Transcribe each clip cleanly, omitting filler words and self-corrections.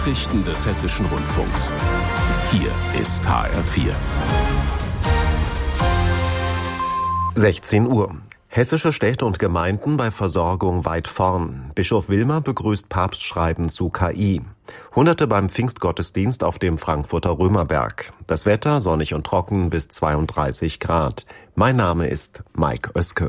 Nachrichten des Hessischen Rundfunks. Hier ist HR4. 16 Uhr. Hessische Städte und Gemeinden bei Versorgung weit vorn. Bischof Wilmer begrüßt Papstschreiben zu KI. Hunderte beim Pfingstgottesdienst auf dem Frankfurter Römerberg. Das Wetter sonnig und trocken bis 32 Grad. Mein Name ist Mike Oeske.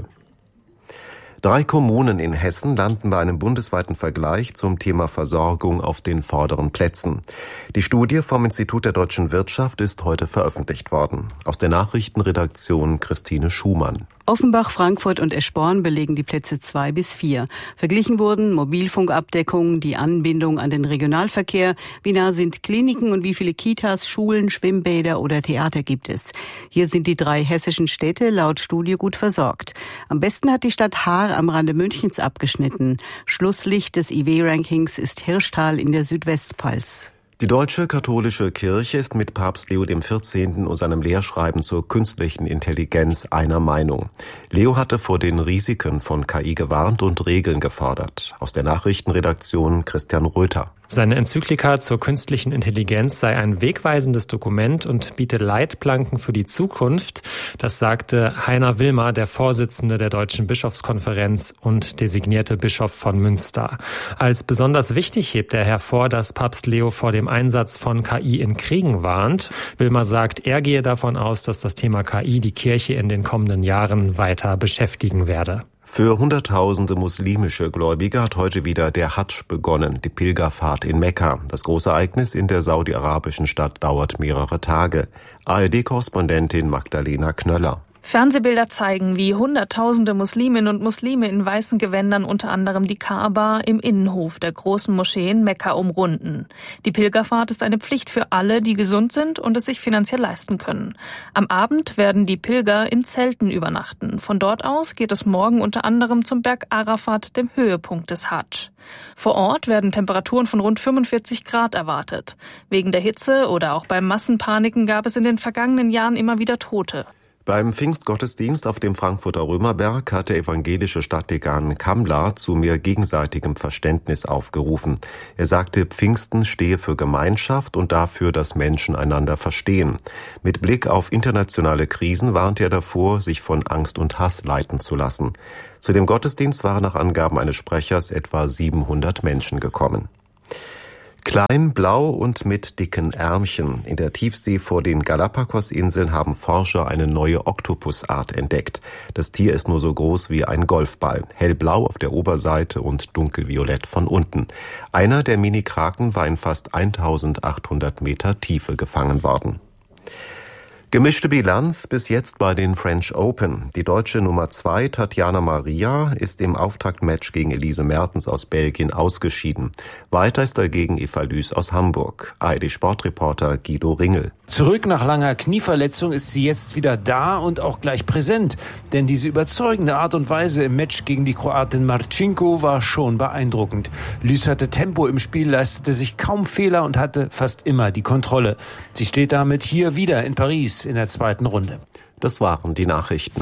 3 Kommunen in Hessen landen bei einem bundesweiten Vergleich zum Thema Versorgung auf den vorderen Plätzen. Die Studie vom Institut der Deutschen Wirtschaft ist heute veröffentlicht worden. Aus der Nachrichtenredaktion Christine Schumann. Offenbach, Frankfurt und Eschborn belegen die Plätze 2 bis 4. Verglichen wurden Mobilfunkabdeckung, die Anbindung an den Regionalverkehr, wie nah sind Kliniken und wie viele Kitas, Schulen, Schwimmbäder oder Theater gibt es. Hier sind die 3 hessischen Städte laut Studie gut versorgt. Am besten hat die Stadt Haar am Rande Münchens abgeschnitten. Schlusslicht des IW-Rankings ist Hirschtal in der Südwestpfalz. Die Deutsche Katholische Kirche ist mit Papst Leo XIV. Und seinem Lehrschreiben zur künstlichen Intelligenz einer Meinung. Leo hatte vor den Risiken von KI gewarnt und Regeln gefordert. Aus der Nachrichtenredaktion Christian Röther. Seine Enzyklika zur künstlichen Intelligenz sei ein wegweisendes Dokument und biete Leitplanken für die Zukunft. Das sagte Heiner Wilmer, der Vorsitzende der Deutschen Bischofskonferenz und designierte Bischof von Münster. Als besonders wichtig hebt er hervor, dass Papst Leo vor dem Einsatz von KI in Kriegen warnt. Wilmer sagt, er gehe davon aus, dass das Thema KI die Kirche in den kommenden Jahren weiter beschäftigen werde. Für Hunderttausende muslimische Gläubige hat heute wieder der Hadsch begonnen, die Pilgerfahrt in Mekka. Das große Ereignis in der saudi-arabischen Stadt dauert mehrere Tage. ARD-Korrespondentin Magdalena Knöller. Fernsehbilder zeigen, wie Hunderttausende Musliminnen und Muslime in weißen Gewändern unter anderem die Kaaba im Innenhof der großen Moschee in Mekka umrunden. Die Pilgerfahrt ist eine Pflicht für alle, die gesund sind und es sich finanziell leisten können. Am Abend werden die Pilger in Zelten übernachten. Von dort aus geht es morgen unter anderem zum Berg Arafat, dem Höhepunkt des Hadsch. Vor Ort werden Temperaturen von rund 45 Grad erwartet. Wegen der Hitze oder auch bei Massenpaniken gab es in den vergangenen Jahren immer wieder Tote. Beim Pfingstgottesdienst auf dem Frankfurter Römerberg hat der evangelische Stadtdekan Kammler zu mehr gegenseitigem Verständnis aufgerufen. Er sagte, Pfingsten stehe für Gemeinschaft und dafür, dass Menschen einander verstehen. Mit Blick auf internationale Krisen warnte er davor, sich von Angst und Hass leiten zu lassen. Zu dem Gottesdienst waren nach Angaben eines Sprechers etwa 700 Menschen gekommen. Klein, blau und mit dicken Ärmchen. In der Tiefsee vor den Galapagos-Inseln haben Forscher eine neue Oktopusart entdeckt. Das Tier ist nur so groß wie ein Golfball. Hellblau auf der Oberseite und dunkelviolett von unten. Einer der Mini-Kraken war in fast 1800 Meter Tiefe gefangen worden. Gemischte Bilanz bis jetzt bei den French Open. Die deutsche Nummer 2, Tatjana Maria, ist im Auftaktmatch gegen Elise Mertens aus Belgien ausgeschieden. Weiter ist dagegen Eva Lüß aus Hamburg. ARD-Sportreporter Guido Ringel. Zurück nach langer Knieverletzung ist sie jetzt wieder da und auch gleich präsent. Denn diese überzeugende Art und Weise im Match gegen die Kroatin Marcinko war schon beeindruckend. Lüß hatte Tempo im Spiel, leistete sich kaum Fehler und hatte fast immer die Kontrolle. Sie steht damit hier wieder in Paris in der zweiten Runde. Das waren die Nachrichten.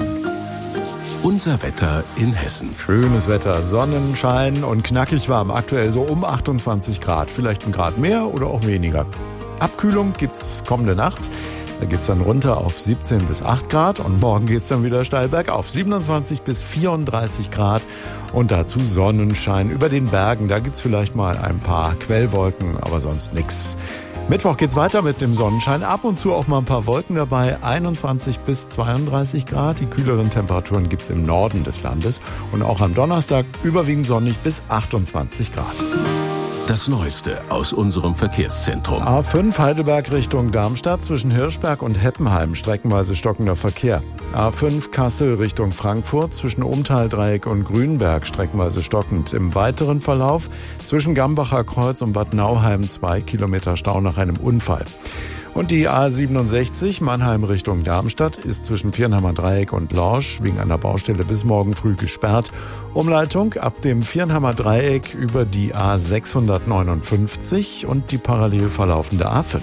Unser Wetter in Hessen. Schönes Wetter, Sonnenschein und knackig warm. Aktuell so um 28 Grad. Vielleicht ein Grad mehr oder auch weniger. Abkühlung gibt's kommende Nacht. Da geht's dann runter auf 17 bis 8 Grad und morgen geht's dann wieder steil bergauf. 27 bis 34 Grad und dazu Sonnenschein über den Bergen. Da gibt's vielleicht mal ein paar Quellwolken, aber sonst nix. Mittwoch geht's weiter mit dem Sonnenschein. Ab und zu auch mal ein paar Wolken dabei. 21 bis 32 Grad. Die kühleren Temperaturen gibt's im Norden des Landes. Und auch am Donnerstag überwiegend sonnig bis 28 Grad. Das Neueste aus unserem Verkehrszentrum. A5 Heidelberg Richtung Darmstadt zwischen Hirschberg und Heppenheim streckenweise stockender Verkehr. A5 Kassel Richtung Frankfurt zwischen Umtaldreieck und Grünberg streckenweise stockend. Im weiteren Verlauf zwischen Gambacher Kreuz und Bad Nauheim 2 Kilometer Stau nach einem Unfall. Und die A67 Mannheim Richtung Darmstadt ist zwischen Viernheimer Dreieck und Lorsch wegen einer Baustelle bis morgen früh gesperrt. Umleitung ab dem Viernheimer Dreieck über die A659 und die parallel verlaufende A5.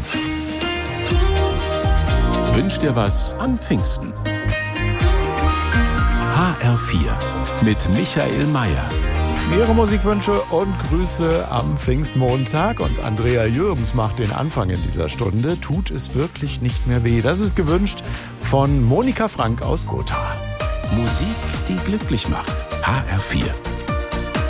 Wünscht dir was an Pfingsten? HR4 mit Michael Mayer. Ihre Musikwünsche und Grüße am Pfingstmontag. Und Andrea Jürgens macht den Anfang in dieser Stunde. Tut es wirklich nicht mehr weh. Das ist gewünscht von Monika Frank aus Gotha. Musik, die glücklich macht. HR4.